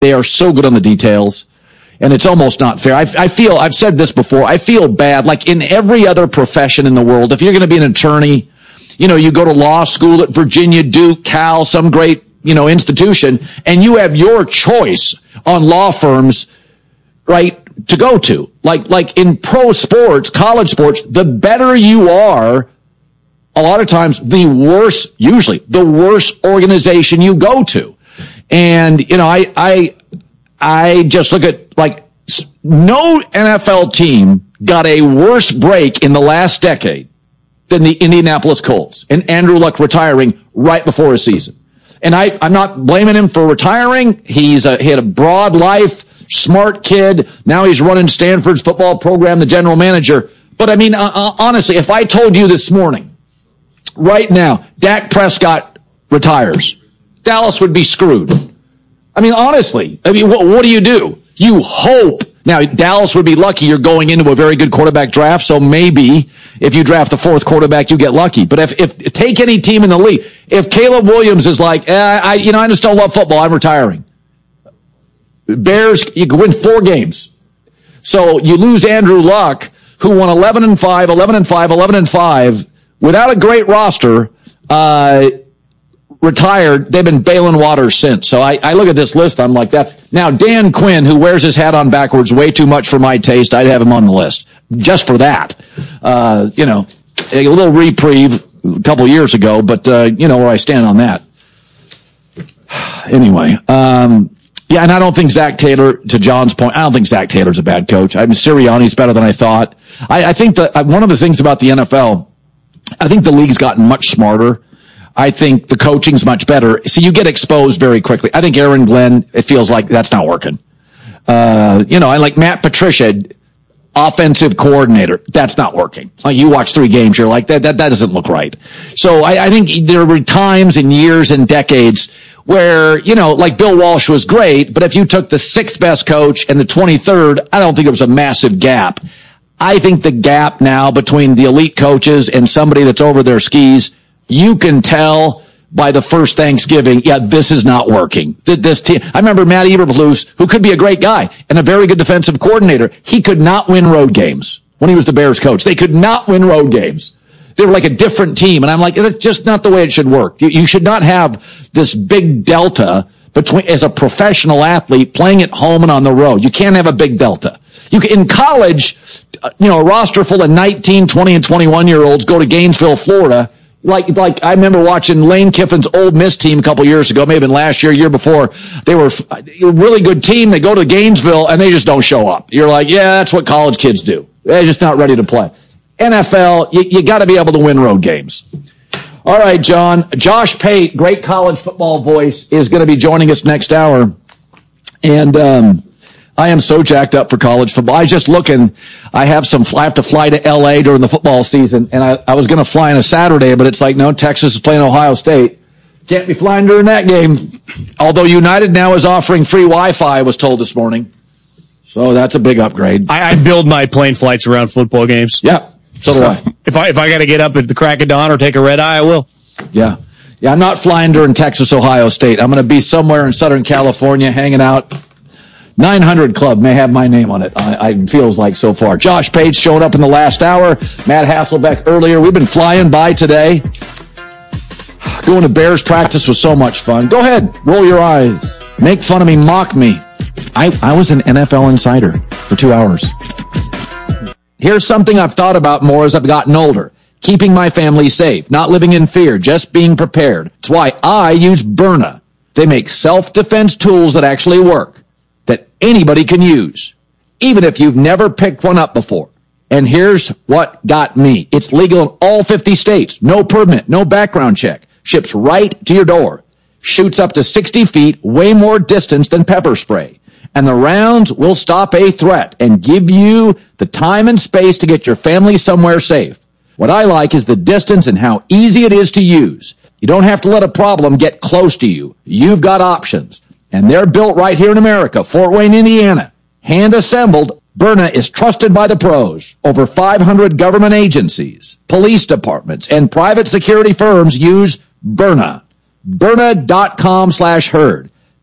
They are so good on the details, and it's almost not fair. I've said this before, I feel bad, like in every other profession in the world, if you're going to be an attorney, you go to law school at Virginia, Duke, Cal, some great, institution, and you have your choice on law firms, right, to go to. Like in pro sports, college sports, the better you are, a lot of times usually the worst organization you go to. And, I just look at, like, no NFL team got a worse break in the last decade than the Indianapolis Colts and Andrew Luck retiring right before his season. And I'm not blaming him for retiring. He had a broad life, smart kid. Now he's running Stanford's football program, the general manager. But I mean, honestly, if I told you this morning, right now, Dak Prescott retires, Dallas would be screwed. I mean, honestly, what do? You hope. Now, Dallas would be lucky you're going into a very good quarterback draft, so maybe if you draft the fourth quarterback, you get lucky. But if take any team in the league, if Caleb Williams is like, I just don't love football, I'm retiring. Bears, you could win 4 games. So you lose Andrew Luck, who won 11-5, without a great roster, retired. They've been bailing water since. So I look at this list, I'm like, now Dan Quinn, who wears his hat on backwards way too much for my taste, I'd have him on the list just for that. A little reprieve a couple years ago, but where I stand on that. Anyway, and I don't think Zach Taylor, to John's point, I don't think Zach Taylor's a bad coach. Sirianni's better than I thought. I think that one of the things about the NFL, I think the league's gotten much smarter. I think the coaching's much better. So you get exposed very quickly. I think Aaron Glenn, it feels like that's not working. I like Matt Patricia, offensive coordinator. That's not working. Like you watch 3 games, you're like, that doesn't look right. So I think there were times and years and decades where, like Bill Walsh was great, but if you took the 6th best coach and the 23rd, I don't think it was a massive gap. I think the gap now between the elite coaches and somebody that's over their skis, you can tell by the first Thanksgiving, this is not working. This team, I remember Matt Eberflus, who could be a great guy and a very good defensive coordinator. He could not win road games when he was the Bears coach. They could not win road games. They were like a different team. And I'm like, that's just not the way it should work. You should not have this big delta between, as a professional athlete, playing at home and on the road. You can't have a big delta. In college, a roster full of 19, 20, and 21-year-olds go to Gainesville, Florida. Like I remember watching Lane Kiffin's Ole Miss team a couple years ago, maybe even last year before. They were a really good team. They go to Gainesville and they just don't show up. You're like, that's what college kids do. They're just not ready to play. NFL, you got to be able to win road games. All right, John. Josh Pate, great college football voice, is going to be joining us next hour. And I am so jacked up for college football. I was just looking. I have to fly to L.A. during the football season, and I was going to fly on a Saturday, but it's like, no, Texas is playing Ohio State. Can't be flying during that game. Although United now is offering free Wi-Fi, I was told this morning. So that's a big upgrade. I build my plane flights around football games. Yeah, so do I. If I got to get up at the crack of dawn or take a red eye, I will. Yeah, I'm not flying during Texas, Ohio State. I'm going to be somewhere in Southern California hanging out. 900 Club may have my name on it. It feels like so far. Josh Pate showed up in the last hour. Matt Hasselbeck earlier. We've been flying by today. Going to Bears practice was so much fun. Go ahead. Roll your eyes. Make fun of me. Mock me. I was an NFL insider for 2 hours. Here's something I've thought about more as I've gotten older. Keeping my family safe. Not living in fear. Just being prepared. That's why I use Byrna. They make self-defense tools that actually work, that anybody can use, even if you've never picked one up before. And here's what got me. It's legal in all 50 states. No permit, no background check. Ships right to your door. Shoots up to 60 feet, way more distance than pepper spray. And the rounds will stop a threat and give you the time and space to get your family somewhere safe. What I like is the distance and how easy it is to use. You don't have to let a problem get close to you. You've got options. And they're built right here in America, Fort Wayne, Indiana. Hand assembled, Byrna is trusted by the pros. Over 500 government agencies, police departments, and private security firms use Byrna. Byrna.com/herd.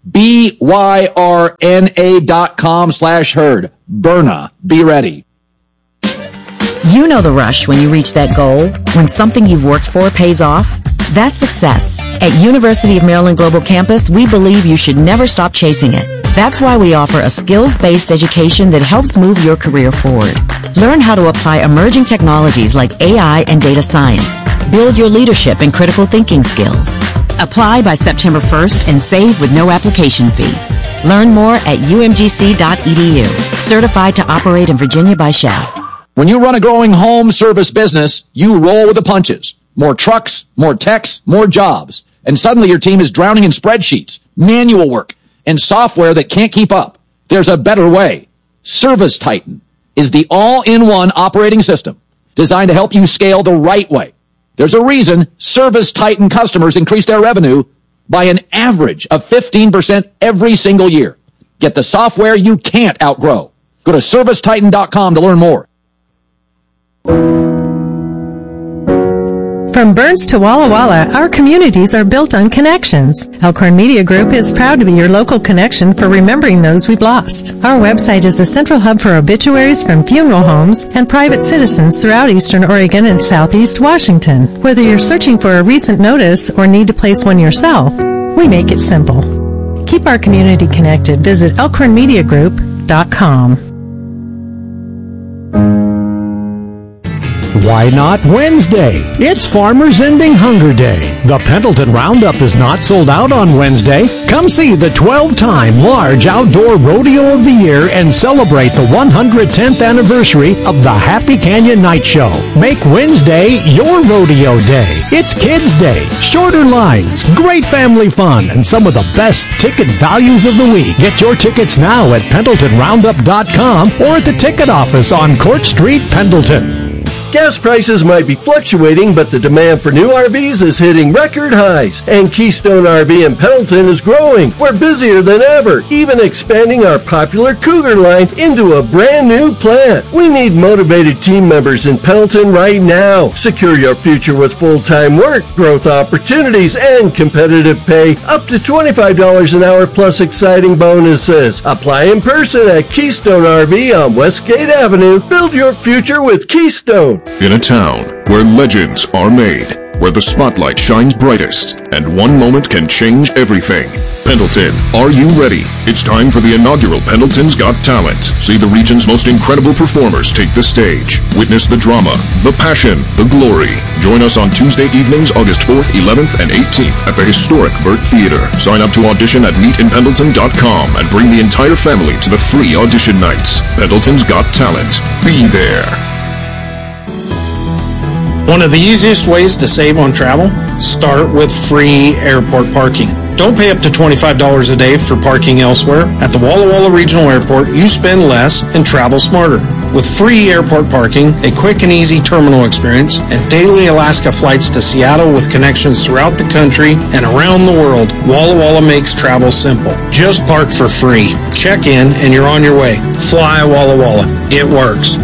BYRNA.com/herd. Byrna. Be ready. You know the rush when you reach that goal, when something you've worked for pays off. That's success. At University of Maryland Global Campus, we believe you should never stop chasing it. That's why we offer a skills-based education that helps move your career forward. Learn how to apply emerging technologies like AI and data science. Build your leadership and critical thinking skills. Apply by September 1st and save with no application fee. Learn more at umgc.edu. Certified to operate in Virginia by Chef. When you run a growing home service business, you roll with the punches. More trucks, more techs, more jobs. And suddenly your team is drowning in spreadsheets, manual work, and software that can't keep up. There's a better way. Service Titan is the all-in-one operating system designed to help you scale the right way. There's a reason Service Titan customers increase their revenue by an average of 15% every single year. Get the software you can't outgrow. Go to ServiceTitan.com to learn more. From Burns to Walla Walla, our communities are built on connections. Elkhorn Media Group is proud to be your local connection for remembering those we've lost. Our website is the central hub for obituaries from funeral homes and private citizens throughout Eastern Oregon and Southeast Washington. Whether you're searching for a recent notice or need to place one yourself, we make it simple. Keep our community connected. Visit elkhornmediagroup.com. Why not Wednesday? It's Farmers Ending Hunger Day. The Pendleton Roundup is not sold out on Wednesday. Come see the 12-time large outdoor rodeo of the year and celebrate the 110th anniversary of the Happy Canyon Night Show. Make Wednesday your rodeo day. It's Kids Day, shorter lines, great family fun, and some of the best ticket values of the week. Get your tickets now at PendletonRoundup.com or at the ticket office on Court Street, Pendleton. Gas prices might be fluctuating, but the demand for new RVs is hitting record highs. And Keystone RV in Pendleton is growing. We're busier than ever, even expanding our popular Cougar line into a brand new plant. We need motivated team members in Pendleton right now. Secure your future with full-time work, growth opportunities, and competitive pay. Up to $25 an hour plus exciting bonuses. Apply in person at Keystone RV on Westgate Avenue. Build your future with Keystone. In a town where legends are made, where the spotlight shines brightest, and one moment can change everything. Pendleton, are you ready? It's time for the inaugural Pendleton's Got Talent. See the region's most incredible performers take the stage. Witness the drama, the passion, the glory. Join us on Tuesday evenings, August 4th, 11th, and 18th at the historic Burt Theater. Sign up to audition at meetinpendleton.com and bring the entire family to the free audition nights. Pendleton's Got Talent. Be there. One of the easiest ways to save on travel, start with free airport parking. Don't pay up to $25 a day for parking elsewhere. At the Walla Walla Regional Airport, you spend less and travel smarter. With free airport parking, a quick and easy terminal experience, and daily Alaska flights to Seattle with connections throughout the country and around the world, Walla Walla makes travel simple. Just park for free. Check in and you're on your way. Fly Walla Walla. It works.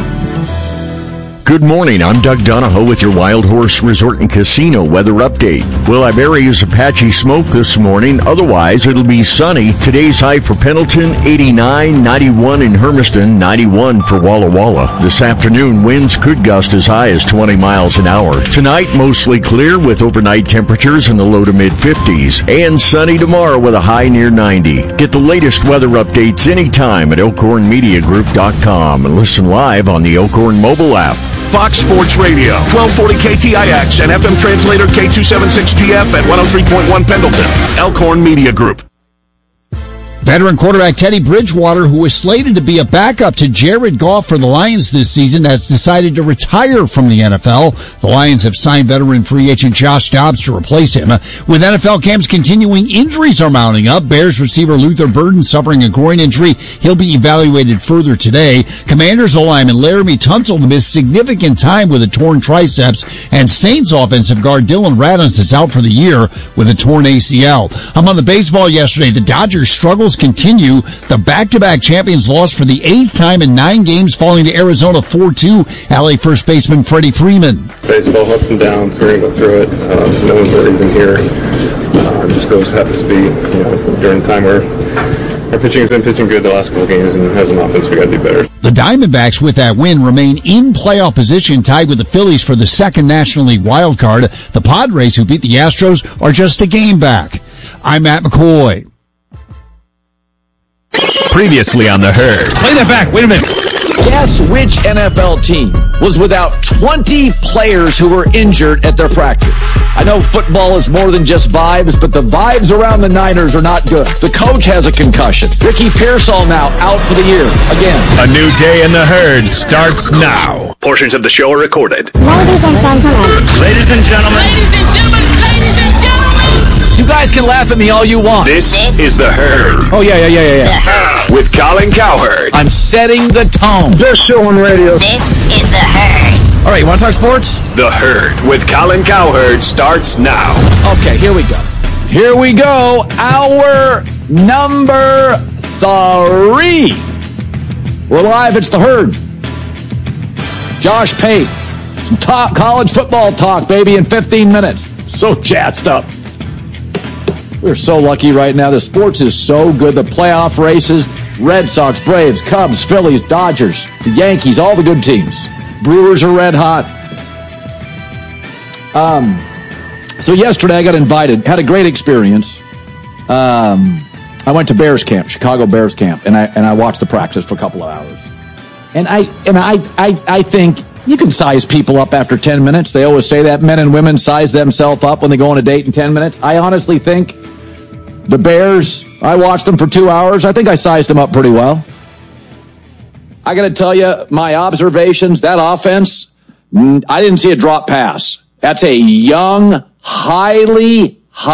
Good morning, I'm Doug Donahoe with your Wild Horse Resort and Casino weather update. We'll have areas of patchy smoke this morning, otherwise it'll be sunny. Today's high for Pendleton, 89, 91 in Hermiston, 91 for Walla Walla. This afternoon, winds could gust as high as 20 miles an hour. Tonight, mostly clear with overnight temperatures in the low to mid-50s. And sunny tomorrow with a high near 90. Get the latest weather updates anytime at elkhornmediagroup.com and listen live on the Elkhorn mobile app. Fox Sports Radio, 1240 KTIX and FM translator K276GF at 103.1 Pendleton. Elkhorn Media Group. Veteran quarterback Teddy Bridgewater, who was slated to be a backup to Jared Goff for the Lions this season, has decided to retire from the NFL. The Lions have signed veteran free agent Josh Dobbs to replace him. With NFL camps continuing, injuries are mounting up. Bears receiver Luther Burden suffering a groin injury. He'll be evaluated further today. Commanders O-lineman Laramie Tunsil missed significant time with a torn triceps, and Saints offensive guard Dylan Radunz is out for the year with a torn ACL. Among the baseball yesterday, the Dodgers struggles continue. The back-to-back champions lost for the 8th time in 9 games, falling to Arizona 4-2. LA first baseman Freddie Freeman. Baseball, ups and downs. We're going to go through it. No one's really even here. Just happens to be, during the time where our pitching has been pitching good the last couple of games, and as an offense, we got to do better. The Diamondbacks, with that win, remain in playoff position, tied with the Phillies for the second National League wild card. The Padres, who beat the Astros, are just a game back. I'm Matt McCoy. Previously on The Herd. Play that back. Wait a minute. Guess which NFL team was without 20 players who were injured at their practice? I know football is more than just vibes, but the vibes around the Niners are not good. The coach has a concussion. Ricky Pearsall now out for the year again. A new day in The Herd starts now. Portions of the show are recorded. Ladies and gentlemen. Ladies and gentlemen. Ladies and gentlemen. Ladies and gentlemen. You guys can laugh at me all you want. This is The Herd. Oh, yeah. The Herd. With Colin Cowherd. I'm setting the tone. Best show on radio. This is The Herd. All right, you want to talk sports? The Herd with Colin Cowherd starts now. Okay, here we go. Here we go. Hour number 3. We're live. It's The Herd. Josh Pate. Some top college football talk, baby, in 15 minutes. So jazzed up. We're so lucky right now. The sports is so good. The playoff races, Red Sox, Braves, Cubs, Phillies, Dodgers, the Yankees, all the good teams. Brewers are red hot. So yesterday I got invited, had a great experience. I went to Bears camp, Chicago Bears camp, and I watched the practice for a couple of hours. And I think you can size people up after 10 minutes. They always say that men and women size themselves up when they go on a date in 10 minutes. I honestly think the Bears, I watched them for 2 hours. I think I sized them up pretty well. I got to tell you, my observations, that offense, I didn't see a drop pass. That's a young, highly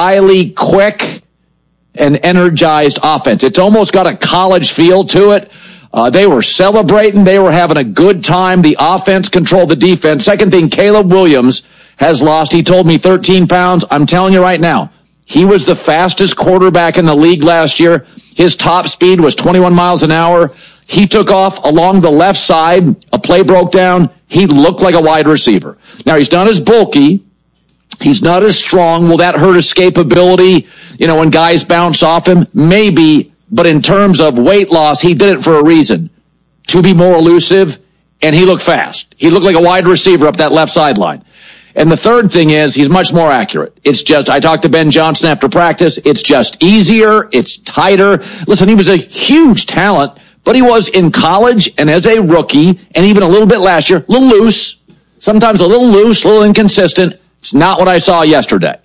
quick and energized offense. It's almost got a college feel to it. They were celebrating. They were having a good time. The offense controlled the defense. Second thing, Caleb Williams has lost. He told me 13 pounds. I'm telling you right now, he was the fastest quarterback in the league last year. His top speed was 21 miles an hour. He took off along the left side. A play broke down. He looked like a wide receiver. Now, he's not as bulky. He's not as strong. Will that hurt escapability? When guys bounce off him? Maybe. But in terms of weight loss, he did it for a reason. To be more elusive, and he looked fast. He looked like a wide receiver up that left sideline. And the third thing is, he's much more accurate. It's just, I talked to Ben Johnson after practice, it's just easier, it's tighter. Listen, he was a huge talent, but he was in college and as a rookie, and even a little bit last year, a little loose. Sometimes a little loose, a little inconsistent. It's not what I saw yesterday.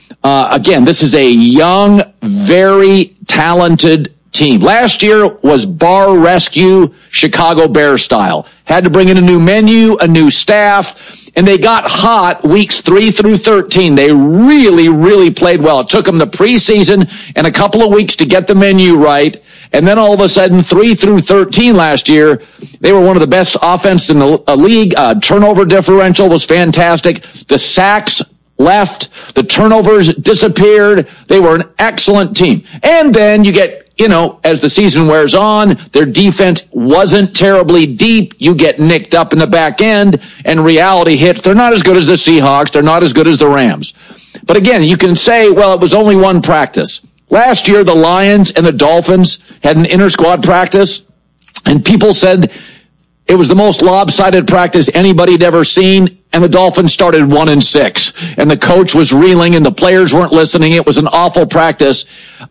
Again, this is a young, very talented team. Last year was bar rescue Chicago Bears style. Had to bring in a new menu, a new staff, and they got hot weeks 3 through 13. They really played well. It took them the preseason and a couple of weeks to get the menu right. And then all of a sudden, 3 through 13 last year, they were one of the best offense in the league. Turnover differential was fantastic. The sacks left. The turnovers disappeared. They were an excellent team. And then you get, as the season wears on, their defense wasn't terribly deep. You get nicked up in the back end, and reality hits. They're not as good as the Seahawks. They're not as good as the Rams. But again, you can say, well, it was only one practice. Last year, the Lions and the Dolphins had an inter-squad practice, and people said it was the most lopsided practice anybody had ever seen, and the Dolphins started 1-6, and the coach was reeling, and the players weren't listening. It was an awful practice.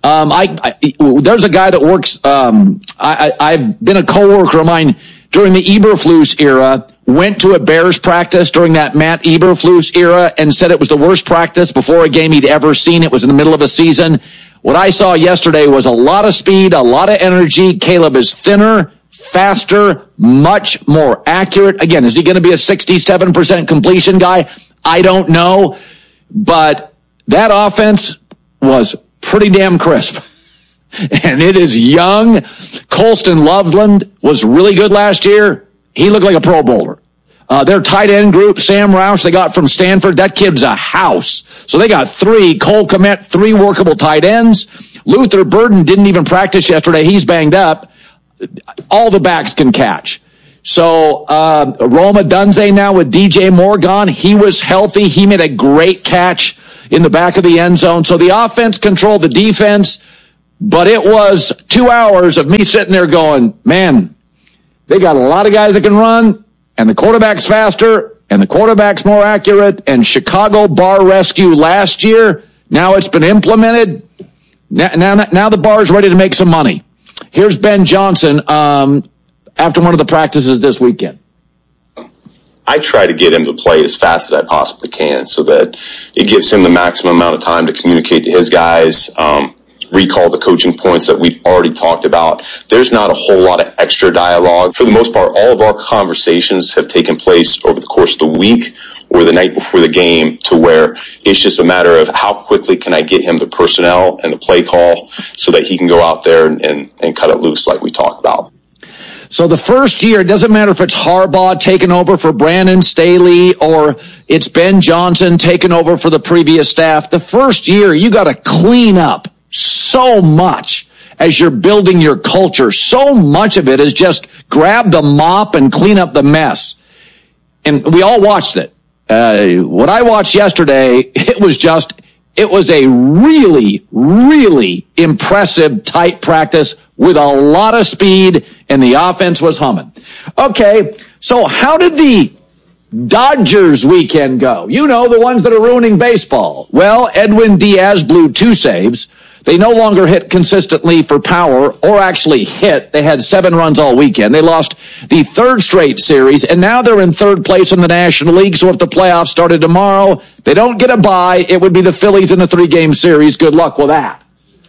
There's a guy that works. I've been a coworker of mine during the Eberflus era. Went to a Bears practice during that Matt Eberflus era, and said it was the worst practice before a game he'd ever seen. It was in the middle of a season. What I saw yesterday was a lot of speed, a lot of energy. Caleb is thinner, faster, much more accurate. Again, is he going to be a 67% completion guy? I don't know. But that offense was pretty damn crisp. And it is young. Colston Loveland was really good last year. He looked like a Pro Bowler. Their tight end group, Sam Roush, they got from Stanford. That kid's a house. So they got 3. Cole Kmet, 3 workable tight ends. Luther Burden didn't even practice yesterday. He's banged up. All the backs can catch. So Roma Dunze now with DJ Moore gone. He was healthy. He made a great catch in the back of the end zone. So the offense controlled the defense. But it was 2 hours of me sitting there going, man, they got a lot of guys that can run. And the quarterback's faster, and the quarterback's more accurate, and Chicago bar rescue last year, now it's been implemented. Now the bar's ready to make some money. Here's Ben Johnson after one of the practices this weekend. I try to get him to play as fast as I possibly can so that it gives him the maximum amount of time to communicate to his guys, recall the coaching points that we've already talked about. There's not a whole lot of extra dialogue. For the most part, all of our conversations have taken place over the course of the week or the night before the game, to where it's just a matter of how quickly can I get him the personnel and the play call so that he can go out there and cut it loose like we talked about. So the first year, it doesn't matter if it's Harbaugh taking over for Brandon Staley or it's Ben Johnson taking over for the previous staff. The first year, you got to clean up so much as you're building your culture. So much of it is just grab the mop and clean up the mess. And we all watched it. What I watched yesterday, it was a really, really impressive tight practice with a lot of speed, and the offense was humming. Okay, so how did the Dodgers weekend go? You know, the ones that are ruining baseball. Well, Edwin Diaz blew 2 saves. They no longer hit consistently for power or actually hit. They had 7 runs all weekend. They lost the 3rd straight series, and now they're in 3rd place in the National League. So if the playoffs started tomorrow, they don't get a bye. It would be the Phillies in the 3-game series. Good luck with that.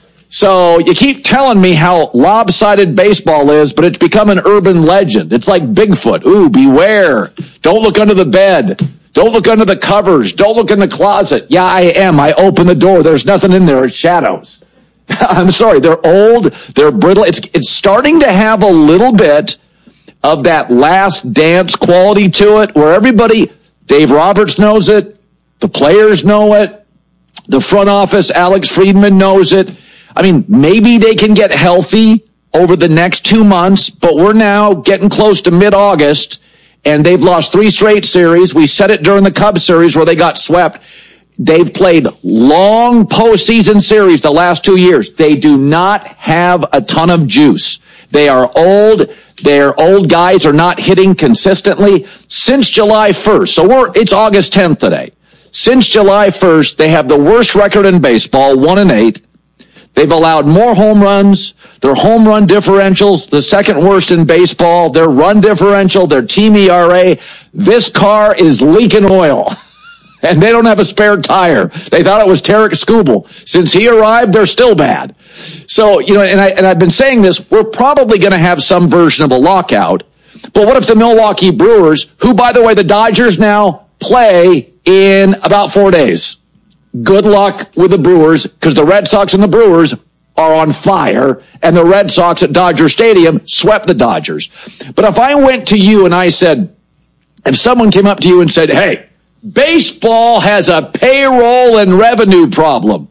So you keep telling me how lopsided baseball is, but it's become an urban legend. It's like Bigfoot. Ooh, beware. Don't look under the bed. Don't look under the covers. Don't look in the closet. Yeah, I am. I open the door. There's nothing in there. It's shadows. I'm sorry. They're old. They're brittle. It's starting to have a little bit of that Last Dance quality to it, where everybody, Dave Roberts knows it. The players know it. The front office, Alex Friedman, knows it. I mean, maybe they can get healthy over the next 2 months, but we're now getting close to mid-August, and they've lost 3 straight series. We said it during the Cubs series where they got swept. They've played long postseason series the last 2 years. They do not have a ton of juice. They are old. Their old guys are not hitting consistently since July 1st. So it's August 10th today. Since July 1st, they have the worst record in baseball, 1-8. They've allowed more home runs. Their home run differentials, the second worst in baseball. Their run differential, their team ERA. This car is leaking oil. And they don't have a spare tire. They thought it was Tarek Skubal. Since he arrived, they're still bad. So, you know, and I've been saying this, we're probably going to have some version of a lockout. But what if the Milwaukee Brewers, who, by the way, the Dodgers now play in about 4 days? Good luck with the Brewers, because the Red Sox and the Brewers are on fire, and the Red Sox at Dodger Stadium swept the Dodgers. But if I went to you and I said, if someone came up to you and said, hey, baseball has a payroll and revenue problem,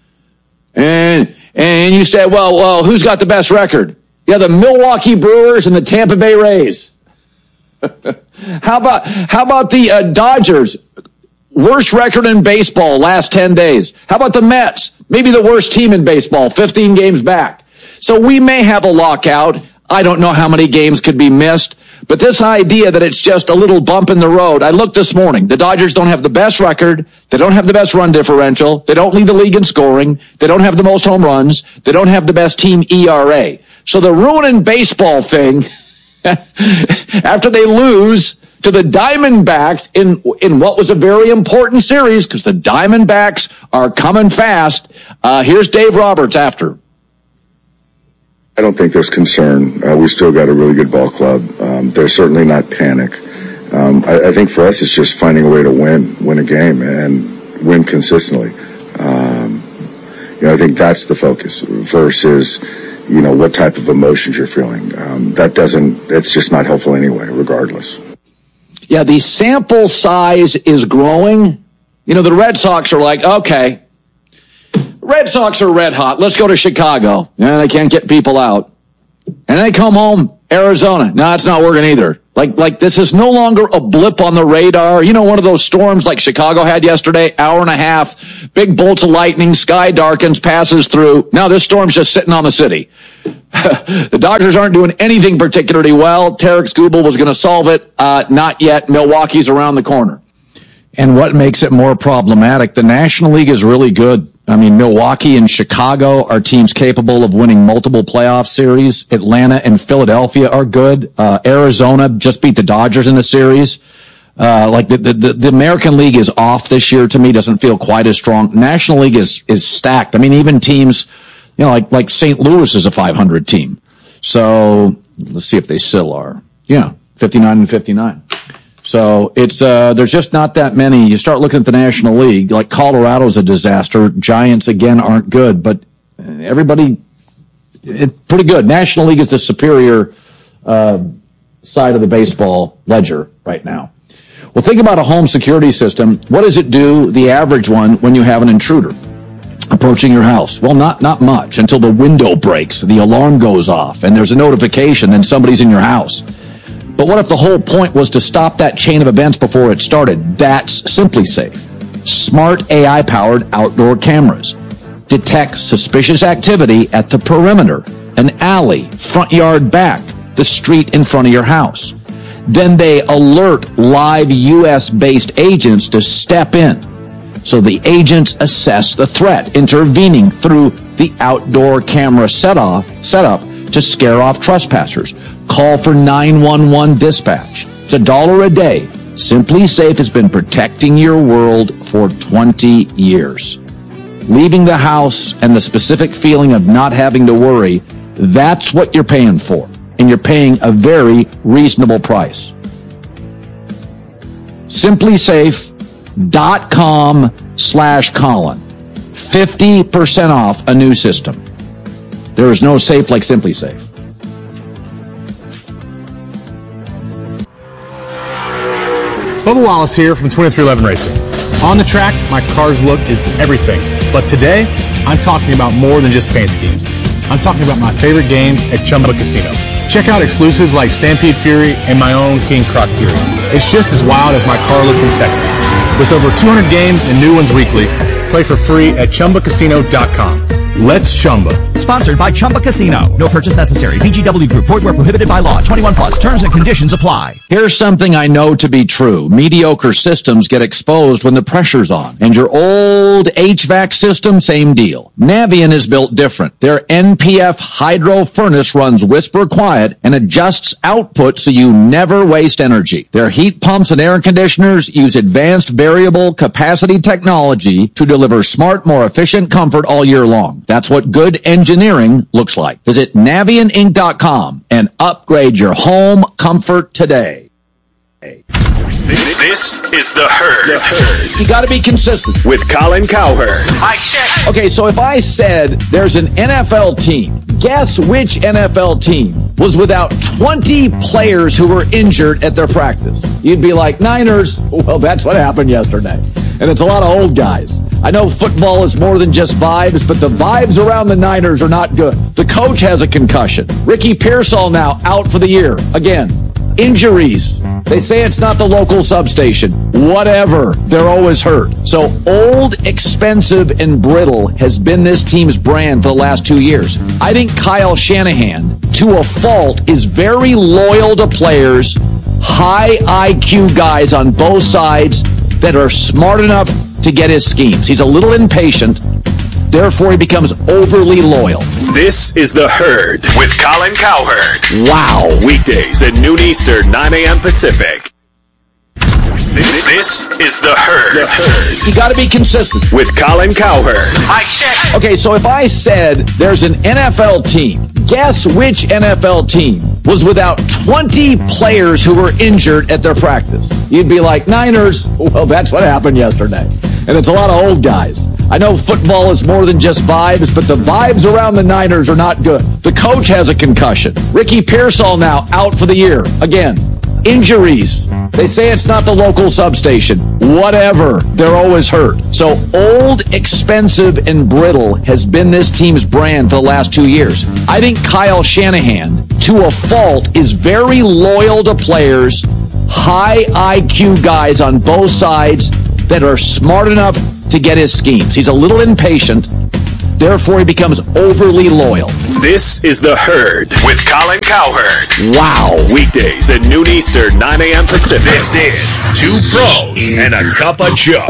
and you said, well, who's got the best record? Yeah, the Milwaukee Brewers and the Tampa Bay Rays. How about the Dodgers? Worst record in baseball last 10 days. How about the Mets? Maybe the worst team in baseball, 15 games back. So we may have a lockout. I don't know how many games could be missed. But this idea that it's just a little bump in the road. I looked this morning. The Dodgers don't have the best record. They don't have the best run differential. They don't lead the league in scoring. They don't have the most home runs. They don't have the best team ERA. So the ruining baseball thing, after they lose to the Diamondbacks in what was a very important series, because the Diamondbacks are coming fast. Here's Dave Roberts after. I don't think there's concern. We still got a really good ball club. There's certainly not panic. I think for us it's just finding a way to win a game and win consistently. I think that's the focus versus, what type of emotions you're feeling. It's just not helpful anyway, regardless. Yeah, the sample size is growing. You know, the Red Sox are like, okay, Red Sox are red hot. Let's go to Chicago. Yeah, they can't get people out. And they come home, Arizona. No, it's not working either. Like this is no longer a blip on the radar. You know, one of those storms like Chicago had yesterday, hour and a half, big bolts of lightning, sky darkens, passes through. Now this storm's just sitting on the city. The Dodgers aren't doing anything particularly well. Tarek Skubal was going to solve it. Not yet. Milwaukee's around the corner. And what makes it more problematic, the National League is really good. I mean, Milwaukee and Chicago are teams capable of winning multiple playoff series. Atlanta and Philadelphia are good. Arizona just beat the Dodgers in the series. The American League is off this year to me, doesn't feel quite as strong. National League is stacked. I mean, even teams, you know, like St. Louis is a 500 team. So let's see if they still are. Yeah, 59-59. So it's, there's just not that many. You start looking at the National League, like Colorado's a disaster. Giants, again, aren't good, but everybody, it's pretty good. National League is the superior, side of the baseball ledger right now. Well, think about a home security system. What does it do, the average one, when you have an intruder approaching your house? Well, not much until the window breaks, the alarm goes off, and there's a notification and somebody's in your house. But what if the whole point was to stop that chain of events before it started? That's SimpliSafe. Smart AI-powered outdoor cameras detect suspicious activity at the perimeter, an alley, front yard back, the street in front of your house. Then they alert live U.S.-based agents to step in. So the agents assess the threat, intervening through the outdoor camera setup to scare off trespassers. Call for 911 dispatch. It's $1 a day. SimpliSafe has been protecting your world for 20 years. Leaving the house and the specific feeling of not having to worry, that's what you're paying for. And you're paying a very reasonable price. SimpliSafe.com/Colin. 50% off a new system. There is no safe like SimpliSafe. Bubba Wallace here from 2311 Racing. On the track, my car's look is everything. But today, I'm talking about more than just paint schemes. I'm talking about my favorite games at Chumba Casino. Check out exclusives like Stampede Fury and my own King Croc Fury. It's just as wild as my car looked in Texas. With over 200 games and new ones weekly, play for free at ChumbaCasino.com. Let's Chumba. Sponsored by Chumba Casino. No purchase necessary. VGW Group. Void where prohibited by law. 21 plus. Terms and conditions apply. Here's something I know to be true. Mediocre systems get exposed when the pressure's on. And your old HVAC system, same deal. Navien is built different. Their NPF hydro furnace runs whisper quiet and adjusts output so you never waste energy. Their heat pumps and air conditioners use advanced variable capacity technology to deliver smart, more efficient comfort all year long. That's what good engineering looks like. Visit NavientInc.com and upgrade your home comfort today. This is The Herd. You got to be consistent. With Colin Cowherd. Mic check. Okay, so if I said there's an NFL team, guess which NFL team was without 20 players who were injured at their practice? You'd be like, Niners. Well, that's what happened yesterday. And it's a lot of old guys. I know football is more than just vibes, but the vibes around the Niners are not good. The coach has a concussion. Ricky Pearsall now out for the year. Again, injuries. They say it's not the local substation. Whatever. They're always hurt. So old, expensive, and brittle has been this team's brand for the last 2 years. I think Kyle Shanahan, to a fault, is very loyal to players, high IQ guys on both sides that are smart enough to get his schemes. He's a little impatient. Therefore, he becomes overly loyal. This is The Herd with Colin Cowherd. Wow. Weekdays at noon Eastern, 9 a.m. Pacific. This is The Herd. You got to be consistent. With Colin Cowherd. Mic check. Okay, so if I said there's an NFL team, guess which NFL team was without 20 players who were injured at their practice? You'd be like, Niners. Well, that's what happened yesterday. And it's a lot of old guys. I know football is more than just vibes, but the vibes around the Niners are not good. The coach has a concussion. Ricky Pearsall now out for the year. Again, Injuries. They say it's not the local substation. Whatever. They're always hurt. So old, expensive, and brittle has been this team's brand for the last 2 years. I think Kyle Shanahan, to a fault, is very loyal to players, high IQ guys on both sides that are smart enough to get his schemes. He's a little impatient. Therefore, he becomes overly loyal. This is The Herd with Colin Cowherd. Wow. Weekdays at noon Eastern, 9 a.m. Pacific. This is Two Pros and a Cup of Joe.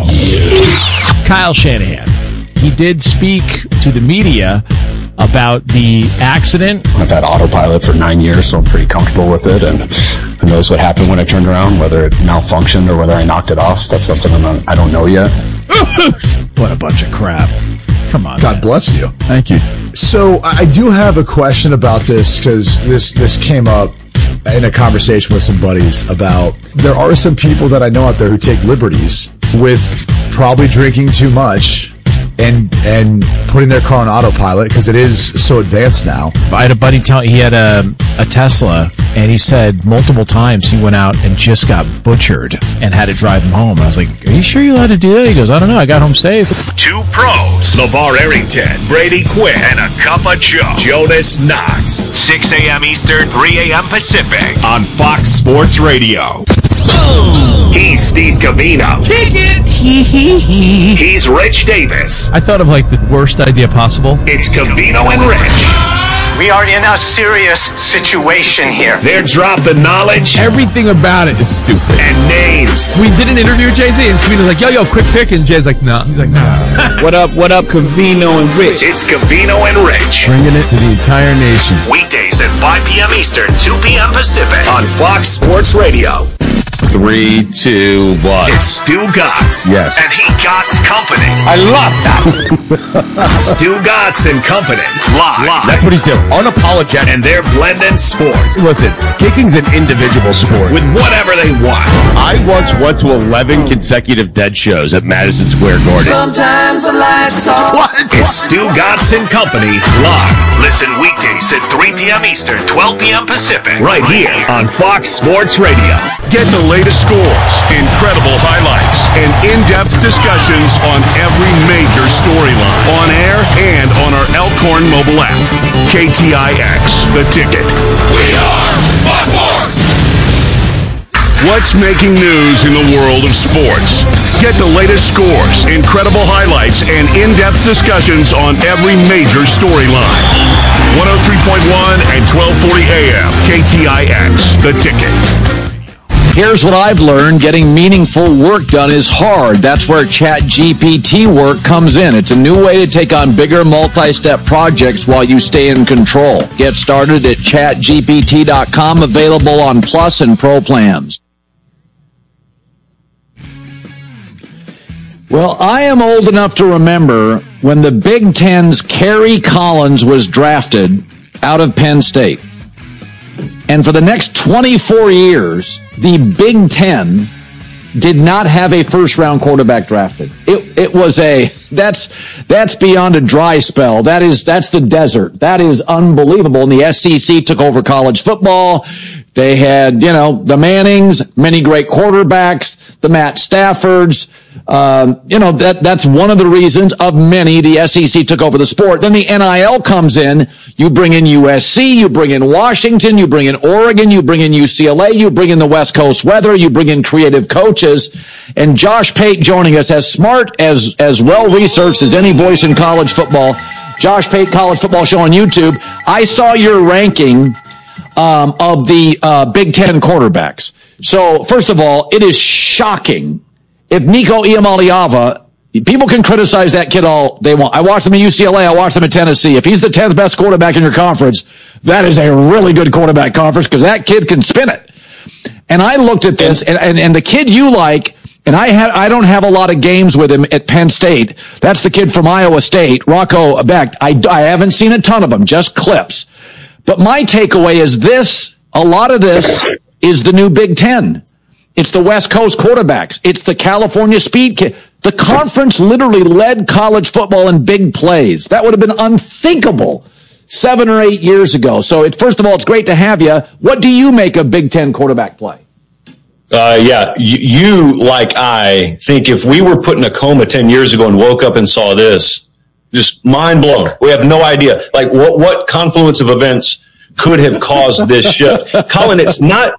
Kyle Shanahan. He did speak to the media about the accident. I've had autopilot for 9 years, so I'm pretty comfortable with it. And who knows what happened when I turned around, whether it malfunctioned or whether I knocked it off. That's something I don't know yet. What a bunch of crap. Come on. God bless you. Thank you. So I do have a question about this because this came up in a conversation with some buddies about there are some people that I know out there who take liberties with probably drinking too much and putting their car on autopilot because it is so advanced now. I had a buddy tell he had a Tesla, and he said multiple times he went out and just got butchered and had to drive him home. And I was like, "Are you sure you allowed to do that?" He goes, "I don't know. I got home safe." Two Pros, LeVar Arrington, Brady Quinn, and a Cup of Joe, Jonas Knox. 6 a.m. Eastern, 3 a.m. Pacific on Fox Sports Radio. He's Steve Covino. Kick it! He's Rich Davis. I thought of like the worst idea possible. It's Covino and Rich. We are in a serious situation here. They're dropping knowledge. Everything about it is stupid. And names. We did an interview with Jay-Z, and Covino's like, yo, quick pick. And Jay's like, nah. He's like, nah. What up, Covino and Rich? It's Covino and Rich. Bringing it to the entire nation. Weekdays at 5 p.m. Eastern, 2 p.m. Pacific on Fox Sports Radio. 3, 2, 1. It's Stu Gotts. Yes. And he Gotts Company. I love that. Stu Gotts and Company. Live. That's what he's doing. Unapologetic. And they're blending sports. Listen, kicking's an individual sport. With whatever they want. I once went to 11 consecutive Dead shows at Madison Square Garden. Sometimes I like to talk. What? It's Stu Gotts and Company live. Listen weekdays at 3 p.m. Eastern, 12 p.m. Pacific. Right here on Fox Sports Radio. Get the latest scores, incredible highlights, and in-depth discussions on every major storyline. On air and on our Elkhorn mobile app. KTIX, The Ticket. We are Fox. What's making news in the world of sports? Get the latest scores, incredible highlights, and in-depth discussions on every major storyline. 103.1 and 1240 AM. KTIX, The Ticket. Here's what I've learned. Getting meaningful work done is hard. That's where ChatGPT work comes in. It's a new way to take on bigger multi-step projects while you stay in control. Get started at chatgpt.com, available on Plus and Pro plans. Well, I am old enough to remember when the Big Ten's Kerry Collins was drafted out of Penn State. And for the next 24 years, the Big Ten did not have a first-round quarterback drafted. It was that's beyond a dry spell. That's the desert. That is unbelievable. And the SEC took over college football. They had, the Mannings, many great quarterbacks, the Matt Staffords. That's one of the reasons of many the SEC took over the sport. Then the NIL comes in. You bring in USC, you bring in Washington, you bring in Oregon, you bring in UCLA, you bring in the West Coast weather, you bring in creative coaches. And Josh Pate joining us, as smart, as well-researched as any voice in college football. Josh Pate, College Football Show on YouTube. I saw your ranking of the Big Ten quarterbacks. So, first of all, it is shocking. If Nico Iamaleava, people can criticize that kid all they want. I watched him at UCLA. I watched him at Tennessee. If he's the 10th best quarterback in your conference, that is a really good quarterback conference because that kid can spin it. And I looked at this, and the kid you like, and I don't have a lot of games with him at Penn State. That's the kid from Iowa State, Rocco Becht. I haven't seen a ton of them, just clips. But my takeaway is this, a lot of this is the new Big Ten. It's the West Coast quarterbacks. It's the California speed kid. The conference literally led college football in big plays. That would have been unthinkable 7 or 8 years ago. So first of all, it's great to have you. What do you make of Big Ten quarterback play? Yeah, you, like I, think if we were put in a coma 10 years ago and woke up and saw this, just mind blown. We have no idea. Like, what confluence of events could have caused this shift? Colin, it's not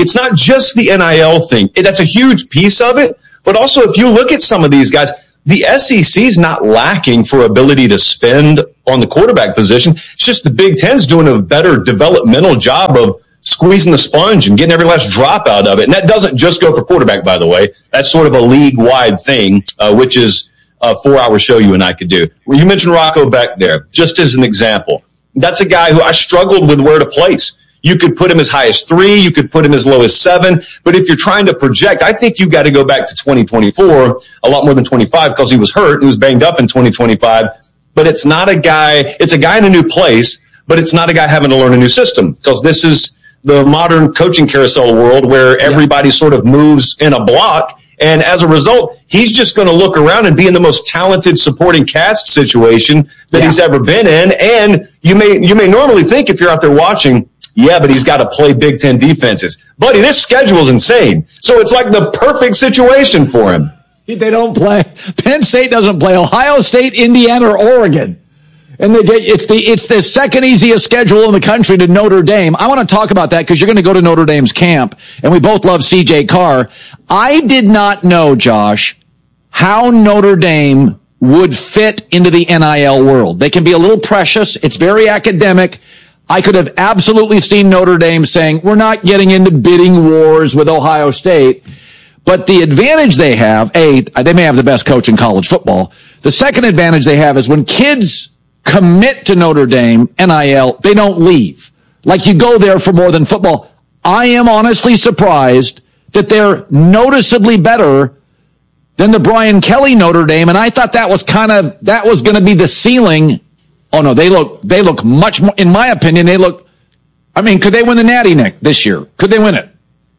just the NIL thing. That's a huge piece of it. But also, if you look at some of these guys, the SEC is not lacking for ability to spend on the quarterback position. It's just the Big Ten's doing a better developmental job of squeezing the sponge and getting every last drop out of it. And that doesn't just go for quarterback, by the way. That's sort of a league-wide thing, which is a 4-hour show you and I could do. Well, you mentioned Rocco Beck there, just as an example. That's a guy who I struggled with where to place. You could put him as high as 3. You could put him as low as 7. But if you're trying to project, I think you've got to go back to 2024, a lot more than 25, because he was hurt. He was banged up in 2025. But it's not a guy, it's a guy in a new place, but it's not a guy having to learn a new system, because this is the modern coaching carousel world where everybody sort of moves in a block. And as a result, he's just going to look around and be in the most talented supporting cast situation that he's ever been in. And you may normally think, if you're out there watching, yeah, but he's got to play Big Ten defenses. Buddy, this schedule is insane. So it's like the perfect situation for him. They don't play. Penn State doesn't play Ohio State, Indiana, or Oregon. And it's the second easiest schedule in the country to Notre Dame. I want to talk about that because you're going to go to Notre Dame's camp, and we both love C.J. Carr. I did not know, Josh, how Notre Dame would fit into the NIL world. They can be a little precious. It's very academic. I could have absolutely seen Notre Dame saying, we're not getting into bidding wars with Ohio State. But the advantage they have, they may have the best coach in college football. The second advantage they have is when kids commit to Notre Dame, NIL, they don't leave. Like, you go there for more than football. I am honestly surprised that they're noticeably better than the Brian Kelly Notre Dame. And I thought that was going to be the ceiling. Oh no, they look much more, in my opinion, could they win the Natty, Nick, this year? Could they win it?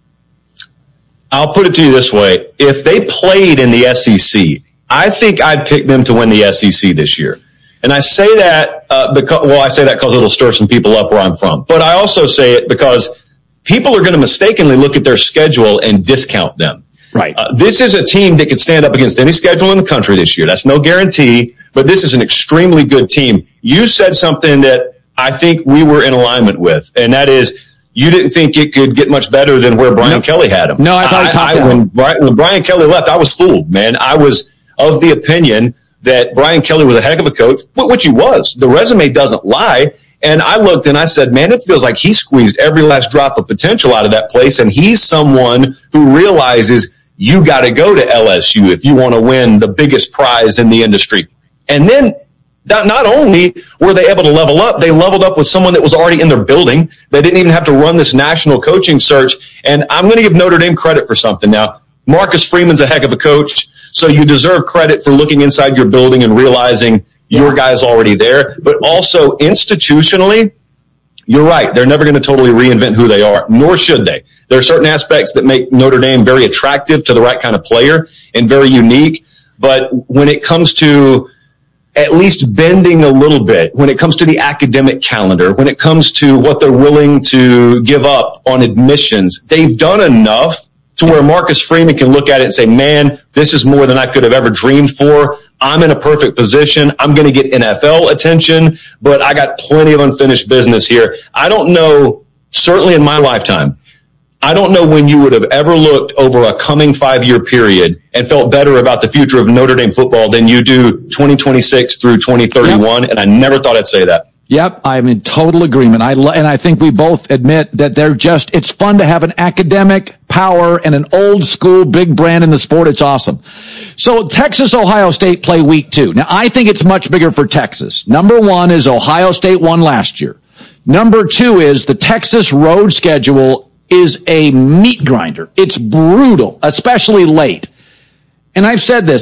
I'll put it to you this way. If they played in the SEC, I think I'd pick them to win the SEC this year. And I say that because it'll stir some people up where I'm from. But I also say it because people are going to mistakenly look at their schedule and discount them. Right. This is a team that could stand up against any schedule in the country this year. That's no guarantee, but this is an extremely good team. You said something that I think we were in alignment with, and that is you didn't think it could get much better than where Brian Kelly had him. No, I thought he topped out. When Brian Kelly left, I was fooled, man. I was of the opinion that Brian Kelly was a heck of a coach, which he was. The resume doesn't lie. And I looked and I said, man, it feels like he squeezed every last drop of potential out of that place. And he's someone who realizes you got to go to LSU if you want to win the biggest prize in the industry. And then not only were they able to level up, they leveled up with someone that was already in their building. They didn't even have to run this national coaching search. And I'm going to give Notre Dame credit for something now. Marcus Freeman's a heck of a coach. So you deserve credit for looking inside your building and realizing your guy's already there. But also institutionally, you're right. They're never going to totally reinvent who they are, nor should they. There are certain aspects that make Notre Dame very attractive to the right kind of player and very unique. But when it comes to at least bending a little bit, when it comes to the academic calendar, when it comes to what they're willing to give up on admissions, they've done enough to where Marcus Freeman can look at it and say, man, this is more than I could have ever dreamed for. I'm in a perfect position. I'm going to get NFL attention, but I got plenty of unfinished business here. I don't know, certainly in my lifetime, I don't know when you would have ever looked over a coming 5-year period and felt better about the future of Notre Dame football than you do 2026 through 2031. Yep. And I never thought I'd say that. Yep, I'm in total agreement. And I think we both admit that it's fun to have an academic power and an old school big brand in the sport. It's awesome. So Texas, Ohio State play week 2. Now, I think it's much bigger for Texas. Number 1 is Ohio State won last year. Number 2 is the Texas road schedule is a meat grinder. It's brutal, especially late. And I've said this,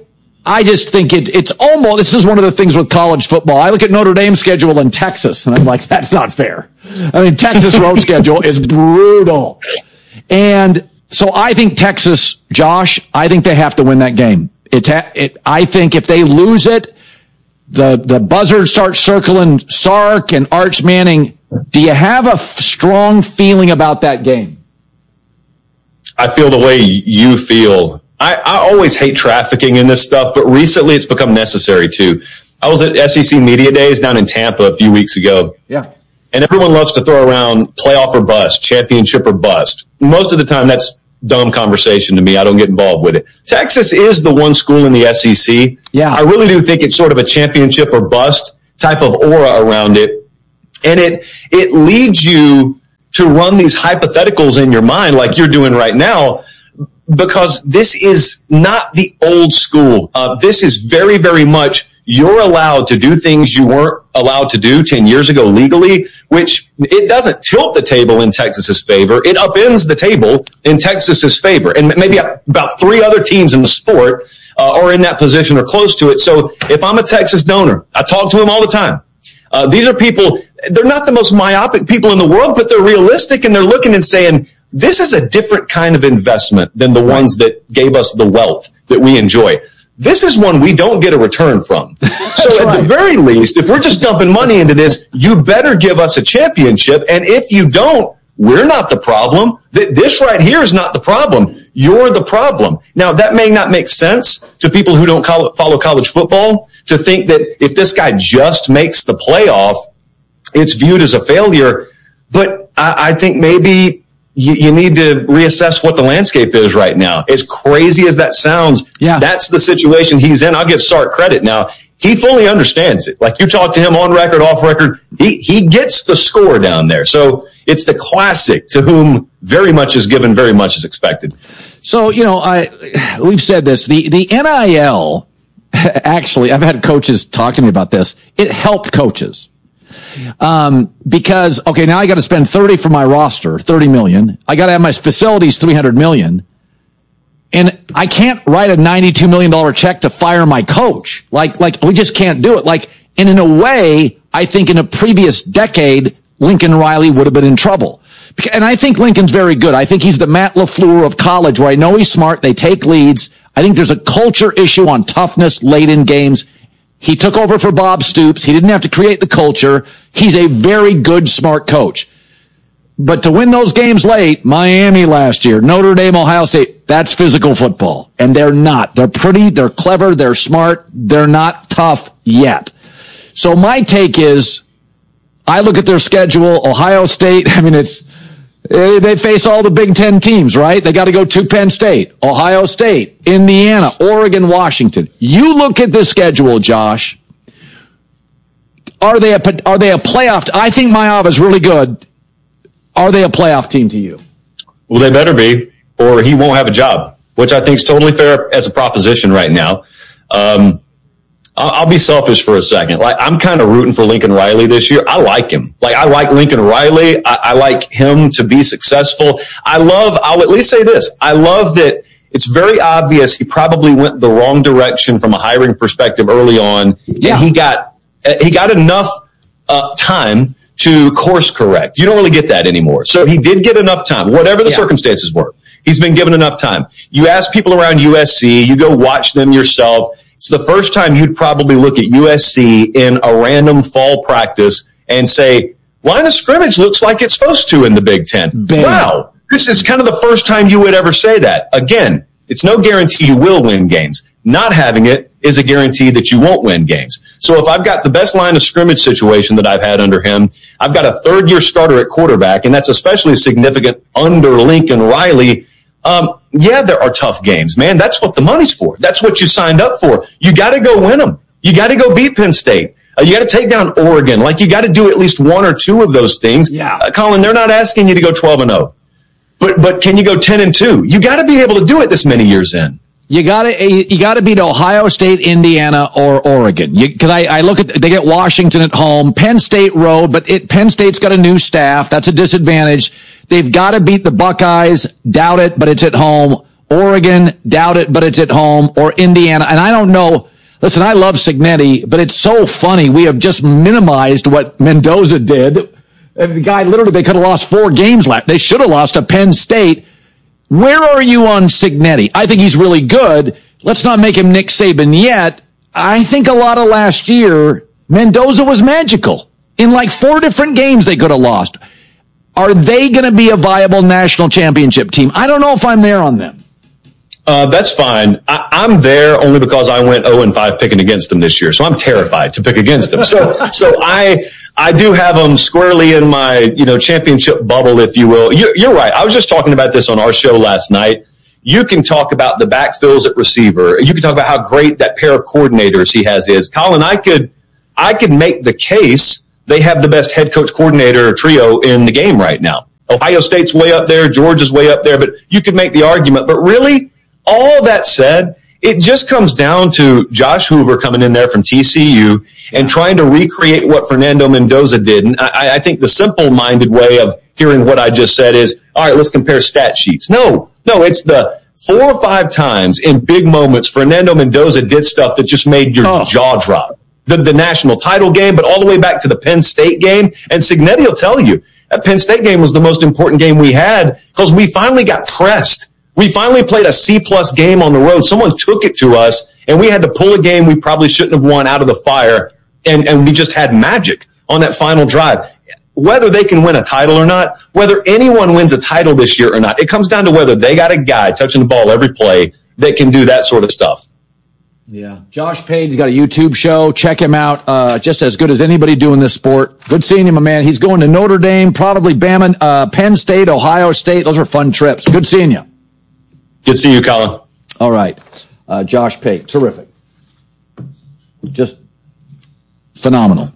I just think it's almost, this is one of the things with college football. I look at Notre Dame's schedule in Texas, and I'm like, that's not fair. I mean, Texas road schedule is brutal. And so I think Texas, Josh, I think they have to win that game. I think if they lose it, the buzzards start circling Sark and Arch Manning. Do you have a strong feeling about that game? I feel the way you feel. I always hate trafficking in this stuff, but recently it's become necessary too. I was at SEC Media Days down in Tampa a few weeks ago. Yeah. And everyone loves to throw around playoff or bust, championship or bust. Most of the time, that's dumb conversation to me. I don't get involved with it. Texas is the one school in the SEC. Yeah. I really do think it's sort of a championship or bust type of aura around it. And it leads you to run these hypotheticals in your mind like you're doing right now, because this is not the old school. This is very, very much you're allowed to do things you weren't allowed to do 10 years ago legally, which it doesn't tilt the table in Texas's favor. It upends the table in Texas's favor. And maybe about 3 other teams in the sport are in that position or close to it. So if I'm a Texas donor, I talk to them all the time. These are people, they're not the most myopic people in the world, but they're realistic, and they're looking and saying, this is a different kind of investment than the ones that gave us the wealth that we enjoy. This is one we don't get a return from. So at the very least, if we're just dumping money into this, you better give us a championship. And if you don't, we're not the problem. This right here is not the problem. You're the problem. Now, that may not make sense to people who don't follow college football, to think that if this guy just makes the playoff, it's viewed as a failure. But I think maybe you need to reassess what the landscape is right now. As crazy as that sounds, that's the situation he's in. I'll give Sark credit now. He fully understands it. Like, you talk to him on record, off record, he gets the score down there. So it's the classic to whom very much is given, very much is expected. So, we've said this, the NIL, actually, I've had coaches talk to me about this. It helped coaches. Because, okay, now I got to spend 30 for my roster, 30 million. I got to have my facilities, 300 million. And I can't write a $92 million check to fire my coach. Like we just can't do it. And in a way, I think in a previous decade, Lincoln Riley would have been in trouble. And I think Lincoln's very good. I think he's the Matt LaFleur of college, where I know he's smart. They take leads. I think there's a culture issue on toughness late in games. He took over for Bob Stoops. He didn't have to create the culture. He's a very good, smart coach. But to win those games late, Miami last year, Notre Dame, Ohio State, that's physical football. And they're not. They're pretty, they're clever, they're smart, they're not tough yet. So my take is, I look at their schedule, Ohio State, they face all the Big Ten teams, right? They got to go to Penn State, Ohio State, Indiana, Oregon, Washington. You look at the schedule, Josh. Are they a playoff? I think Mayav is really good. Are they a playoff team to you? Well, they better be, or he won't have a job, which I think is totally fair as a proposition right now. I'll be selfish for a second. I'm kind of rooting for Lincoln Riley this year. I like him. I like Lincoln Riley. I like him to be successful. I'll at least say this. I love that it's very obvious he probably went the wrong direction from a hiring perspective early on. Yeah. And he got enough time to course correct. You don't really get that anymore. So he did get enough time, whatever the circumstances were. He's been given enough time. You ask people around USC, you go watch them yourself. It's the first time you'd probably look at USC in a random fall practice and say, line of scrimmage looks like it's supposed to in the Big Ten. Bam. Wow. This is kind of the first time you would ever say that. Again, it's no guarantee you will win games. Not having it is a guarantee that you won't win games. So if I've got the best line of scrimmage situation that I've had under him, I've got a third-year starter at quarterback, and that's especially significant under Lincoln Riley. There are tough games, man. That's what the money's for. That's what you signed up for. You got to go win them. You got to go beat Penn State. You got to take down Oregon. You got to do at least one or two of those things. Yeah. Colin, they're not asking you to go 12-0. But can you go 10-2? You got to be able to do it this many years in. You got to beat Ohio State, Indiana, or Oregon. Because I look at, they get Washington at home, Penn State road, but Penn State's got a new staff. That's a disadvantage. They've got to beat the Buckeyes, doubt it, but it's at home. Oregon, doubt it, but it's at home. Or Indiana. And I don't know. Listen, I love Cignetti, but it's so funny. We have just minimized what Mendoza did. The guy, literally, they could have lost 4 games left. They should have lost to Penn State. Where are you on Cignetti? I think he's really good. Let's not make him Nick Saban yet. I think a lot of last year, Mendoza was magical. In 4 different games they could have lost. Are they going to be a viable national championship team? I don't know if I'm there on them. That's fine. I'm there only because I went 0-5 picking against them this year, so I'm terrified to pick against them. So I do have them squarely in my championship bubble, if you will. You're right. I was just talking about this on our show last night. You can talk about the backfills at receiver. You can talk about how great that pair of coordinators he has is. Colin, I could make the case they have the best head coach coordinator trio in the game right now. Ohio State's way up there. Georgia's way up there. But you could make the argument. But really, all that said, it just comes down to Josh Hoover coming in there from TCU and trying to recreate what Fernando Mendoza did. And I think the simple-minded way of hearing what I just said is, all right, let's compare stat sheets. No, it's the 4 or 5 times in big moments Fernando Mendoza did stuff that just made your jaw drop. The national title game, but all the way back to the Penn State game. And Cignetti will tell you, that Penn State game was the most important game we had because we finally got pressed. We finally played a C-plus game on the road. Someone took it to us, and we had to pull a game we probably shouldn't have won out of the fire, and we just had magic on that final drive. Whether they can win a title or not, whether anyone wins a title this year or not, it comes down to whether they got a guy touching the ball every play that can do that sort of stuff. Yeah. Josh Page's got a YouTube show. Check him out. Just as good as anybody doing this sport. Good seeing him, my man. He's going to Notre Dame, probably Bama, Penn State, Ohio State. Those are fun trips. Good seeing you. Good to see you, Colin. All right. Josh Pate. Terrific. Just phenomenal.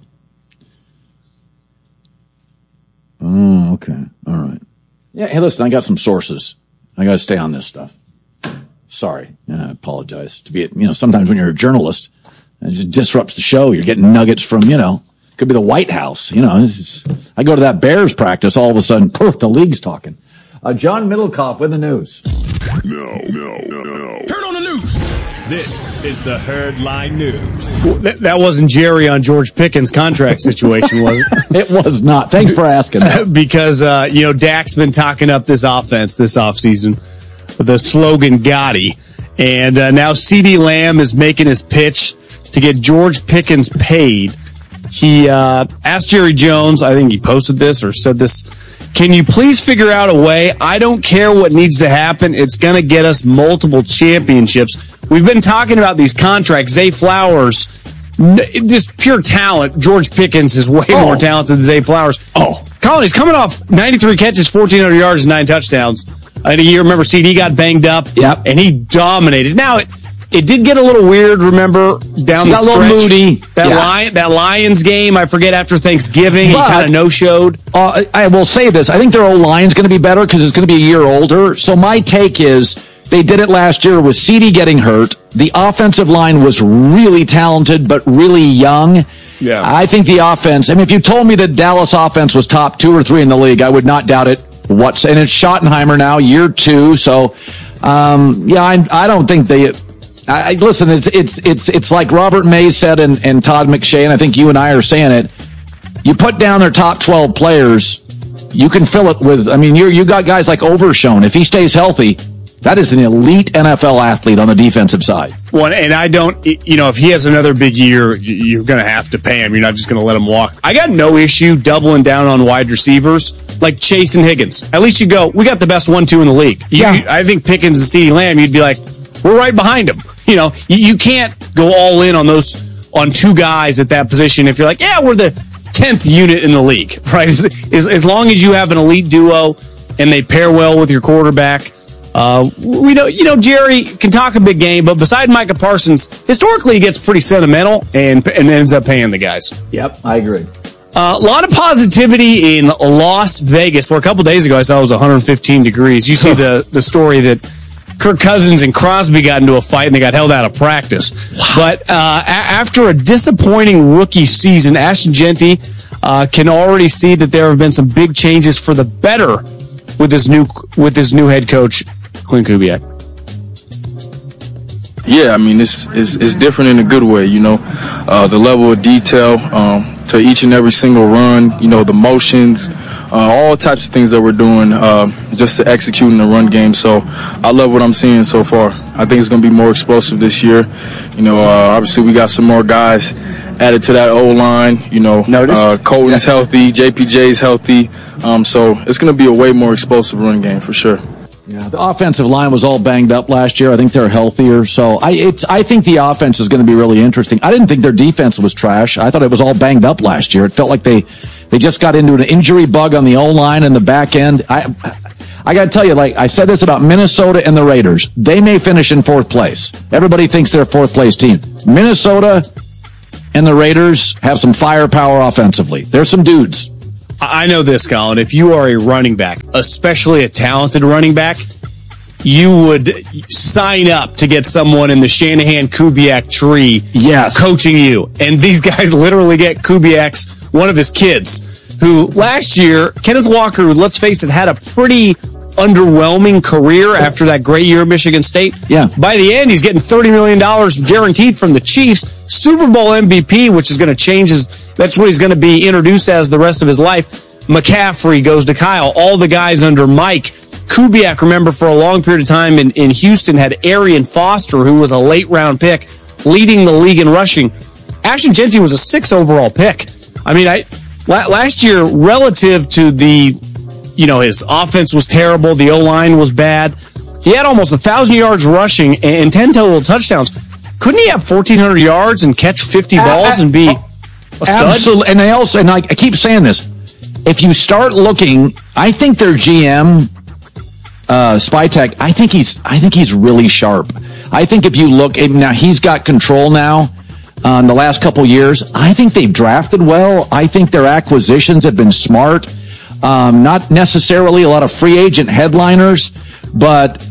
Oh, okay. All right. Yeah, hey, listen, I got some sources. I got to stay on this stuff. Sorry. I apologize. Sometimes when you're a journalist, it just disrupts the show. You're getting nuggets from, could be the White House. I go to that Bears practice, all of a sudden, poof, the league's talking. John Middlecoff with the news. No. Turn on the news. This is the Herdline News. That wasn't Jerry on George Pickens' contract situation, was it? It was not. Thanks for asking. Because, Dak's been talking up this offense this offseason with the slogan Gotti. And now CeeDee Lamb is making his pitch to get George Pickens paid. He asked Jerry Jones, I think he posted this or said this, can you please figure out a way? I don't care what needs to happen. It's going to get us multiple championships. We've been talking about these contracts. Zay Flowers, just pure talent. George Pickens is way more talented than Zay Flowers. Colin, he's coming off 93 catches, 1,400 yards, and 9 touchdowns in a year. Remember, CD got banged up, and he dominated. Now, it did get a little weird, remember, down the stretch. A little moody. That Lions game, I forget, after Thanksgiving, he kind of no-showed. I will say this. I think their O-line's going to be better because it's going to be a year older. So my take is they did it last year with CD getting hurt. The offensive line was really talented but really young. Yeah. I think the offense, if you told me that Dallas offense was top 2 or 3 in the league, I would not doubt it. And it's Schottenheimer now, year 2. So, I don't think they... listen, it's like Robert May said and Todd McShay, and I think you and I are saying it. You put down their top 12 players, you can fill it with, you got guys like Overshown. If he stays healthy, that is an elite NFL athlete on the defensive side. Well, and I don't, if he has another big year, you're going to have to pay him. You're not just going to let him walk. I got no issue doubling down on wide receivers like Chase and Higgins. At least you go, we got the best 1-2 in the league. I think Pickens and CeeDee Lamb, you'd be like, we're right behind him. You can't go all in on 2 guys at that position if you're like, we're the 10th unit in the league, right? As long as you have an elite duo and they pair well with your quarterback. We know, Jerry can talk a big game, but beside Micah Parsons, historically he gets pretty sentimental and ends up paying the guys. Yep, I agree. A lot of positivity in Las Vegas, where a couple days ago I saw it was 115 degrees. You see the story that Kirk Cousins and Crosby got into a fight and they got held out of practice. Wow. But after a disappointing rookie season, Ashton Jeanty can already see that there have been some big changes for the better with his new head coach, Clint Kubiak. Yeah, it's different in a good way, the level of detail to each and every single run, the motions, all types of things that we're doing just to execute in the run game. So I love what I'm seeing so far. I think it's going to be more explosive this year. Obviously we got some more guys added to that O-line. Colton's healthy, JPJ's healthy. So it's going to be a way more explosive run game for sure. Yeah, the offensive line was all banged up last year. I think they're healthier. So I think the offense is going to be really interesting. I didn't think their defense was trash. I thought it was all banged up last year. It felt like they just got into an injury bug on the O-line and the back end. I got to tell you, like I said this about Minnesota and the Raiders. They may finish in fourth place. Everybody thinks they're a fourth place team. Minnesota and the Raiders have some firepower offensively. There's some dudes. I know this, Colin. If you are a running back, especially a talented running back, you would sign up to get someone in the Shanahan-Kubiak tree coaching you. And these guys literally get Kubiak's one of his kids, who last year, Kenneth Walker, let's face it, had a pretty underwhelming career after that great year at Michigan State. Yeah. By the end, he's getting $30 million guaranteed from the Chiefs. Super Bowl MVP, which is going to change that's what he's going to be introduced as the rest of his life. McCaffrey goes to Kyle. All the guys under Mike. Kubiak, remember, for a long period of time in Houston, had Arian Foster, who was a late-round pick, leading the league in rushing. Ashton Jeanty was a 6th overall pick. I mean, last year, relative to his offense was terrible, the O-line was bad. He had almost 1,000 yards rushing and 10 total touchdowns. Couldn't he have 1,400 yards and catch 50 balls and be a stud? Absolutely. And I keep saying this. If you start looking, I think their GM, Spytek, I think he's really sharp. I think if you look, now he's got control now in the last couple years. I think they've drafted well. I think their acquisitions have been smart. Not necessarily a lot of free agent headliners, but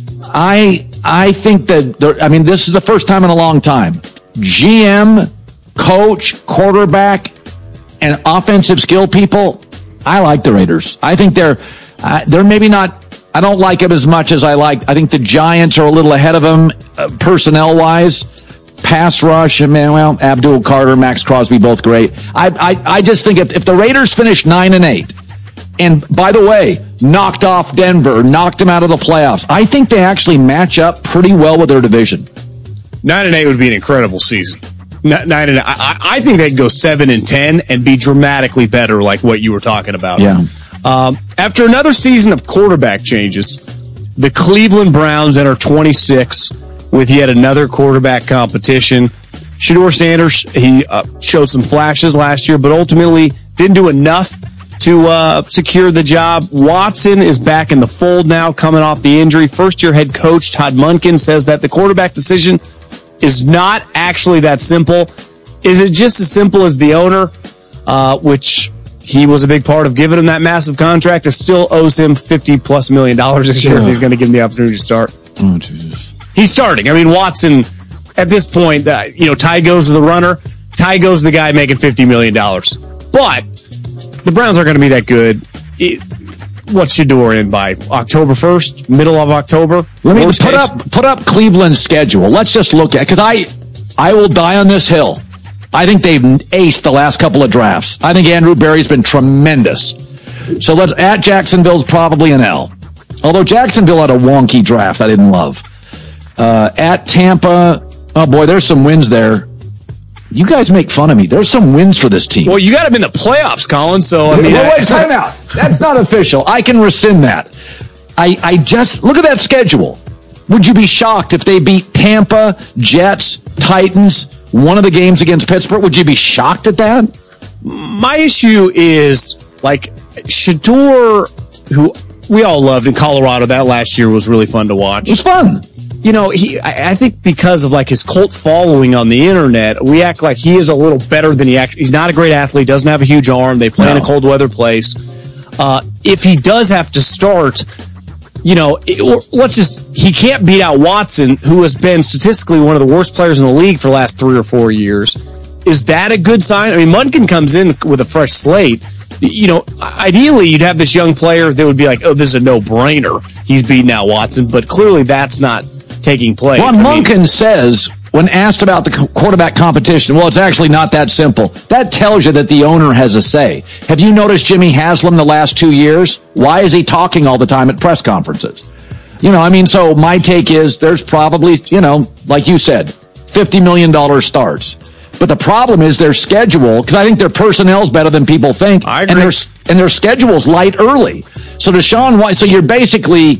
I think that, this is the first time in a long time. GM, coach, quarterback, and offensive skill people, I like the Raiders. I think they're maybe not, I don't like them as much as I like. I think the Giants are a little ahead of them personnel-wise. Pass rush, Abdul Carter, Max Crosby, both great. I just think if the Raiders finish 9-8, and by the way, knocked off Denver, knocked them out of the playoffs, I think they actually match up pretty well with their division. 9-8 would be an incredible season. 9-8. I think they'd go 7-10 and be dramatically better, like what you were talking about. Yeah. After another season of quarterback changes, the Cleveland Browns enter 26 with yet another quarterback competition. Shedeur Sanders, he showed some flashes last year, but ultimately didn't do enough to secure the job. Watson is back in the fold now, coming off the injury. First-year head coach Todd Monken says that the quarterback decision is not actually that simple. Is it just as simple as the owner, which he was a big part of giving him that massive contract, still owes him $50+ million this year if he's going to give him the opportunity to start? Oh, Jesus. He's starting. Watson, at this point, Ty goes to the runner. Ty goes to the guy making $50 million. But the Browns aren't going to be that good. What's Shedeur in by October 1st, middle of October? Let me put up Cleveland's schedule. Let's just look at, because I will die on this hill. I think they've aced the last couple of drafts. I think Andrew Berry's been tremendous. So at Jacksonville's probably an L. Although Jacksonville had a wonky draft I didn't love. At Tampa, oh boy, there's some wins there. You guys make fun of me. There's some wins for this team. Well, you got them in the playoffs, Colin, so wait, time out. That's not official. I can rescind that. I just, look at that schedule. Would you be shocked if they beat Tampa, Jets, Titans, one of the games against Pittsburgh? Would you be shocked at that? My issue is, Shedeur, who we all loved in Colorado, that last year was really fun to watch. It was fun. I think because of his cult following on the internet, we act like he is a little better than he's not a great athlete, doesn't have a huge arm. They play in a cold weather place. If he does have to start, he can't beat out Watson, who has been statistically one of the worst players in the league for the last 3 or 4 years. Is that a good sign? Munkin comes in with a fresh slate. Ideally, you'd have this young player that would be like, oh, this is a no-brainer. He's beating out Watson, but clearly that's not taking place. Well, Munkin says, when asked about the quarterback competition, well, it's actually not that simple. That tells you that the owner has a say. Have you noticed Jimmy Haslam the last 2 years? Why is he talking all the time at press conferences? So my take is there's probably, like you said, $50 million starts. But the problem is their schedule, because I think their personnel's better than people think. I agree. And their schedule's light early. So Deshaun Watson, so you're basically,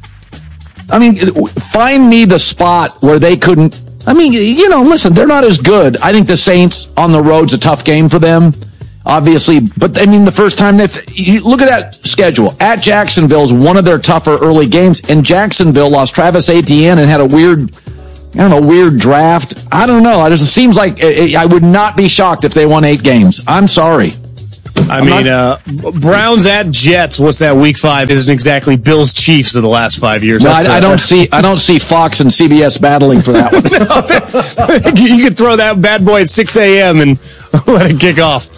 find me the spot where they couldn't, listen, they're not as good. I think the Saints on the road's a tough game for them, obviously. But, the first time you look at that schedule, at Jacksonville's one of their tougher early games, and Jacksonville lost Travis Etienne and had a weird draft. I don't know. It just seems like I would not be shocked if they won 8 games. I'm sorry. Browns at Jets. What's that? Week 5 isn't exactly Bills Chiefs of the last 5 years. No, I don't see Fox and CBS battling for that one. You could throw that bad boy at 6 a.m. and let it kick off.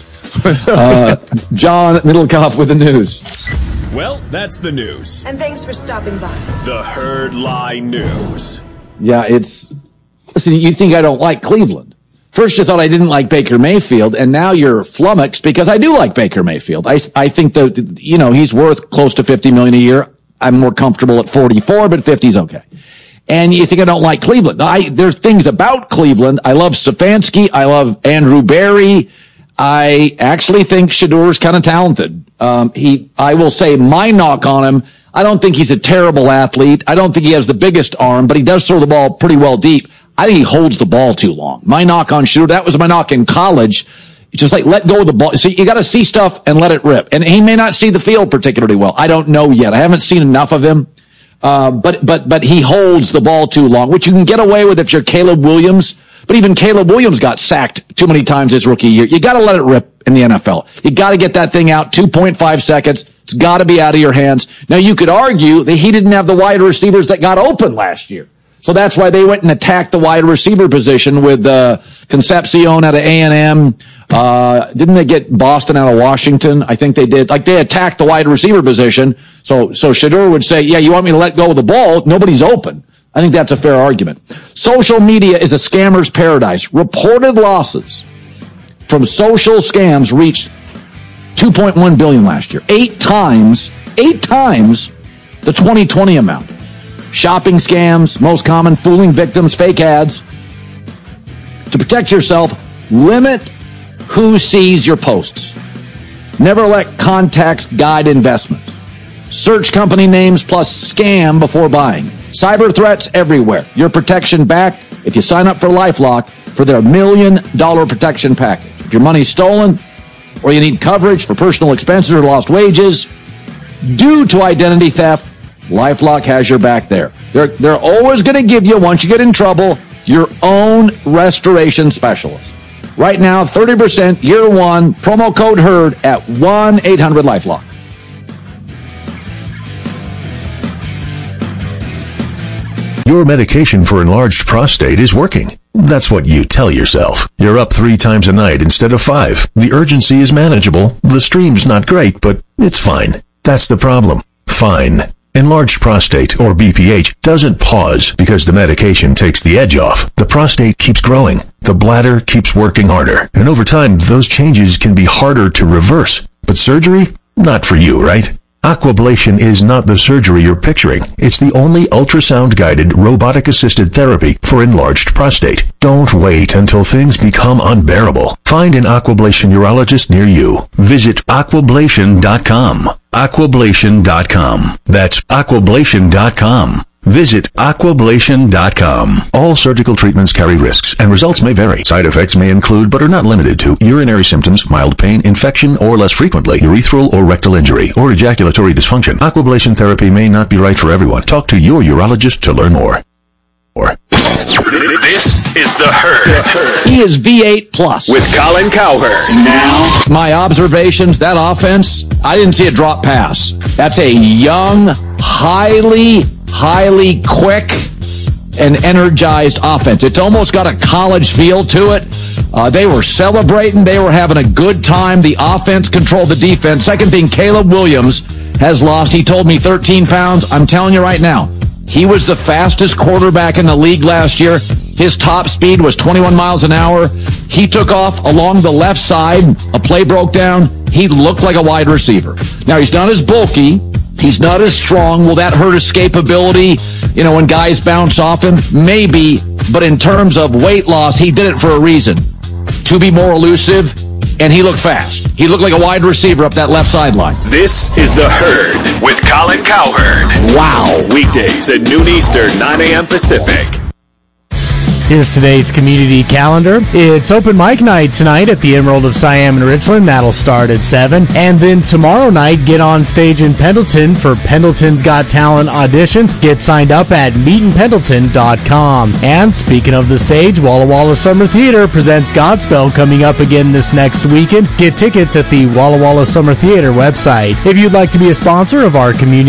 John Middlecoff with the news. Well, that's the news. And thanks for stopping by. The Herd Lie News. Yeah, listen, you think I don't like Cleveland. First you thought I didn't like Baker Mayfield, and now you're flummoxed because I do like Baker Mayfield. I think that, he's worth close to $50 million a year. I'm more comfortable at 44, but 50's okay. And you think I don't like Cleveland. There's things about Cleveland. I love Stefanski. I love Andrew Berry. I actually think Shadur's kind of talented. I will say my knock on him, I don't think he's a terrible athlete. I don't think he has the biggest arm, but he does throw the ball pretty well deep. I think he holds the ball too long. My knock on Shadur, that was my knock in college. Just let go of the ball. So you got to see stuff and let it rip. And he may not see the field particularly well. I don't know yet. I haven't seen enough of him. But he holds the ball too long, which you can get away with if you're Caleb Williams. But even Caleb Williams got sacked too many times his rookie year. You got to let it rip in the NFL. You got to get that thing out 2.5 seconds. It's got to be out of your hands. Now, you could argue that he didn't have the wide receivers that got open last year. So that's why they went and attacked the wide receiver position with Concepcion out of A&M. Didn't they get Boston out of Washington? I think they did. They attacked the wide receiver position. So Shadur would say, yeah, you want me to let go of the ball? Nobody's open. I think that's a fair argument. Social media is a scammer's paradise. Reported losses from social scams reached $2.1 billion last year. 8 times the 2020 amount. Shopping scams, most common, fooling victims, fake ads. To protect yourself, limit who sees your posts. Never let contacts guide investment. Search company names plus scam before buying. Cyber threats everywhere. Your protection backed if you sign up for LifeLock for their $1 million protection package. If your money's stolen or you need coverage for personal expenses or lost wages due to identity theft, LifeLock has your back there. They're always going to give you, once you get in trouble, your own restoration specialist. Right now, 30% year one, promo code HERD at 1-800-LifeLock. Your medication for enlarged prostate is working. That's what you tell yourself. You're up 3 times a night instead of 5. The urgency is manageable. The stream's not great, but it's fine. That's the problem. Fine. Enlarged prostate, or BPH, doesn't pause because the medication takes the edge off. The prostate keeps growing. The bladder keeps working harder. And over time, those changes can be harder to reverse. But surgery? Not for you, right? Aquablation is not the surgery you're picturing. It's the only ultrasound-guided, robotic-assisted therapy for enlarged prostate. Don't wait until things become unbearable. Find an Aquablation urologist near you. Visit aquablation.com. Aquablation.com. That's aquablation.com. Visit aquablation.com. All surgical treatments carry risks, and results may vary. Side effects may include, but are not limited to, urinary symptoms, mild pain, infection, or less frequently, urethral or rectal injury, or ejaculatory dysfunction. Aquablation therapy may not be right for everyone. Talk to your urologist to learn more. This is The Herd. He is V8 Plus. With Colin Cowherd. Now, my observations, that offense, I didn't see a drop pass. That's a young, highly quick and energized offense. It's almost got a college feel to it. They were celebrating. They were having a good time. The offense controlled the defense. Second thing, Caleb Williams has lost. He told me 13 pounds. I'm telling you right now, he was the fastest quarterback in the league last year. His top speed was 21 miles an hour. He took off along the left side. A play broke down. He looked like a wide receiver. Now, he's not as bulky. He's not as strong. Will that hurt escapability, when guys bounce off him? Maybe. But in terms of weight loss, he did it for a reason. to be more elusive, and he looked fast. He looked like a wide receiver up that left sideline. This is The Herd with Colin Cowherd. Wow. Weekdays at noon Eastern, 9 a.m. Pacific. Here's today's community calendar. It's open mic night tonight at the Emerald of Siam in Richland. That'll start at 7. And then tomorrow night, get on stage in Pendleton for Pendleton's Got Talent auditions. Get signed up at meetinpendleton.com. And speaking of the stage, Walla Walla Summer Theater presents Godspell coming up again this next weekend. Get tickets at the Walla Walla Summer Theater website. If you'd like to be a sponsor of our community